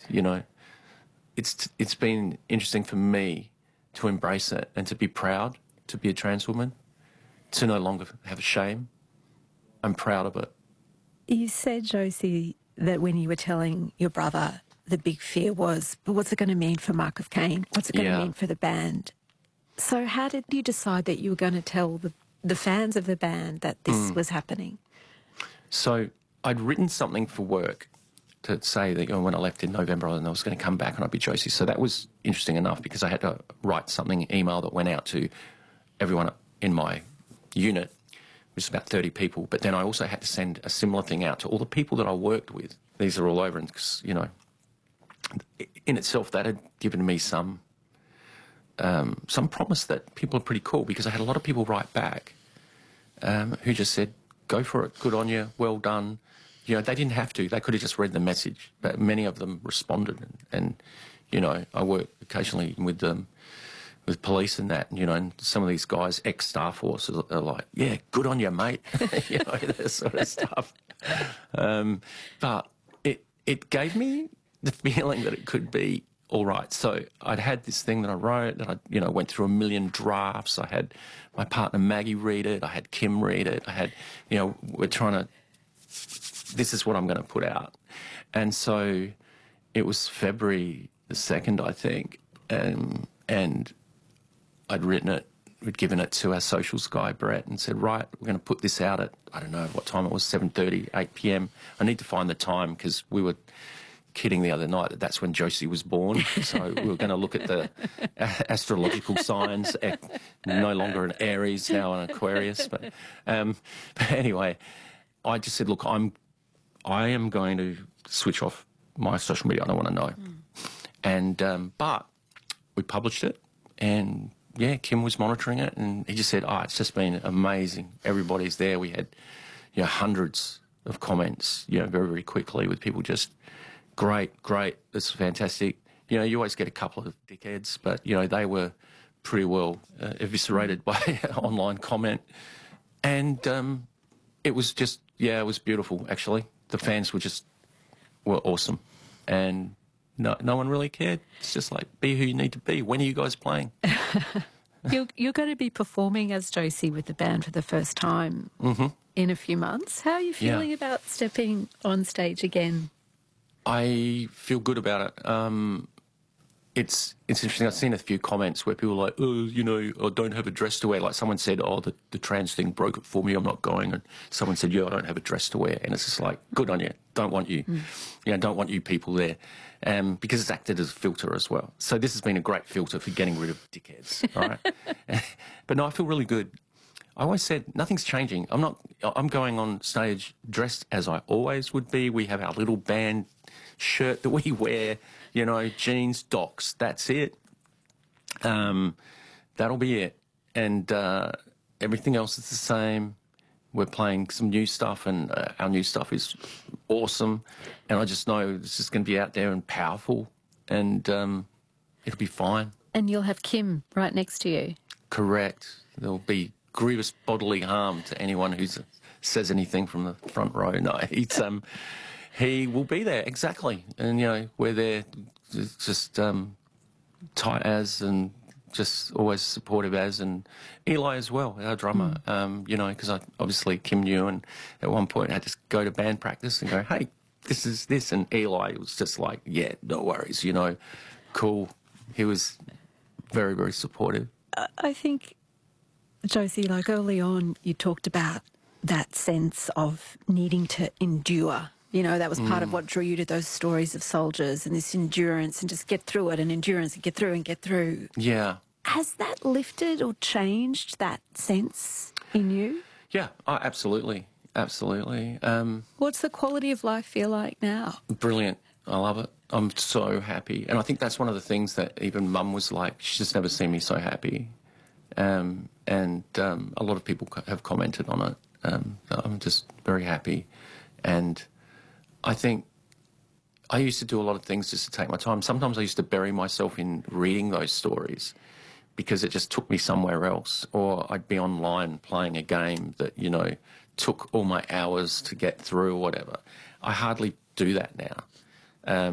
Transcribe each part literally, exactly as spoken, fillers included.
you know. It's it's been interesting for me to embrace it and to be proud to be a trans woman, to no longer have shame. I'm proud of it. You said, Josie, that when you were telling your brother, the big fear was, but what's it going to mean for Mark of Cain? What's it going Yeah. to mean for the band? So how did you decide that you were going to tell the, the fans of the band that this Mm. was happening? So I'd written something for work to say that, you know, when I left in November, and I was going to come back and I'd be Josie. So that was interesting enough because I had to write something, email that went out to everyone in my unit, which is about thirty people. But then I also had to send a similar thing out to all the people that I worked with. These are all over, and, you know, in itself, that had given me some um, some promise that people are pretty cool, because I had a lot of people write back um, who just said, go for it, good on you, well done. You know, they didn't have to. They could have just read the message, but many of them responded. And, and you know, I work occasionally with um, with police and that, you know, and some of these guys, ex-Star Force, are, are like, yeah, good on you, mate, you know, that sort of stuff. Um, but it it gave me the feeling that it could be all right. So I'd had this thing that I wrote, that I, you know, went through a million drafts. I had my partner Maggie read it. I had Kim read it. I had, you know, we're trying to, this is what I'm going to put out. And so it was February the second, I think, and, and I'd written it, we'd given it to our socials guy, Brett, and said, right, we're going to put this out at, I don't know what time it was, seven thirty, eight p m. I need to find the time, because we were kidding the other night that that's when Josie was born. So we were going to look at the astrological signs, no longer an Aries, now an Aquarius. But, um, but anyway, I just said, look, I'm, I am going to switch off my social media. I don't want to know. Mm. And, um, but we published it, and yeah, Kim was monitoring it, and he just said, oh, it's just been amazing. Everybody's there. We had, you know, hundreds of comments, you know, very, very quickly, with people just, great, great, this is fantastic. You know, you always get a couple of dickheads, but, you know, they were pretty well uh, eviscerated by online comment. And um, it was just, yeah, it was beautiful, actually. The fans were just, were awesome. And no, no one really cared. It's just like, be who you need to be. When are you guys playing? you're, you're going to be performing as Josie with the band for the first time mm-hmm. in a few months. How are you feeling yeah. about stepping on stage again? I feel good about it. Um, it's it's interesting. I've seen a few comments where people are like, oh, you know, I don't have a dress to wear. Like someone said, oh, the, the trans thing broke it for me, I'm not going. And someone said, yeah, I don't have a dress to wear. And it's just like, good on you. Don't want you. Mm. You know, don't want you people there. Um, because it's acted as a filter as well. So this has been a great filter for getting rid of dickheads, all right? But no, I feel really good. I always said nothing's changing. I'm not. I'm going on stage dressed as I always would be. We have our little band shirt that we wear, you know, jeans, docs. That's it. Um, that'll be it. And uh, everything else is the same. We're playing some new stuff, and uh, our new stuff is awesome. And I just know this is going to be out there and powerful, and um, it'll be fine. And you'll have Kim right next to you. Correct. There'll be grievous bodily harm to anyone who says anything from the front row. No, he's um, he will be there, exactly. And, you know, we're there just um, tight as, and just always supportive as, and Eli as well, our drummer, mm. um, you know, because I obviously Kim knew, and at one point I had to go to band practice and go, hey, this is this, and Eli was just like, yeah, no worries, you know, cool. He was very, very supportive. I think, Josie, like early on, you talked about that sense of needing to endure. You know, that was part mm. of what drew you to those stories of soldiers, and this endurance, and just get through it, and endurance, and get through and get through. Yeah. Has that lifted or changed that sense in you? Yeah, oh, absolutely. Absolutely. Um, What's the quality of life feel like now? Brilliant. I love it. I'm so happy. And I think that's one of the things that even Mum was like, she's just never seen me so happy. Um, and um, a lot of people have commented on it. Um, I'm just very happy. And I think I used to do a lot of things just to take my time. Sometimes I used to bury myself in reading those stories because it just took me somewhere else. Or I'd be online playing a game that, you know, took all my hours to get through or whatever. I hardly do that now. Um,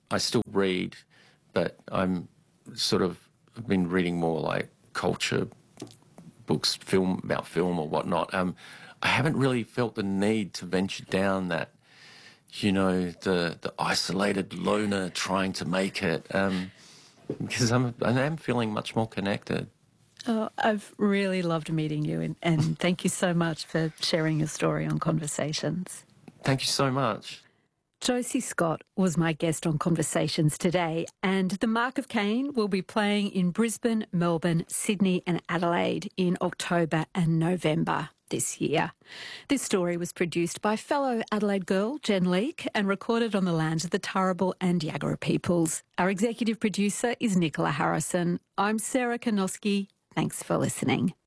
I still read, but I'm sort of I've been reading more like culture books, film about film or whatnot. Um, I haven't really felt the need to venture down that, you know, the the isolated loner trying to make it, um, because I'm I am feeling much more connected. Oh, I've really loved meeting you, and, and thank you so much for sharing your story on Conversations. Thank you so much. Josie Scott was my guest on Conversations today, and The Mark of Cain will be playing in Brisbane, Melbourne, Sydney and Adelaide in October and November this year. This story was produced by fellow Adelaide girl Jen Leake and recorded on the lands of the Turrbal and Yagara peoples. Our executive producer is Nicola Harrison. I'm Sarah Konoski. Thanks for listening.